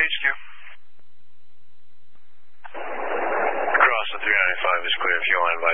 HQ. Cross the 395 is clear if you want to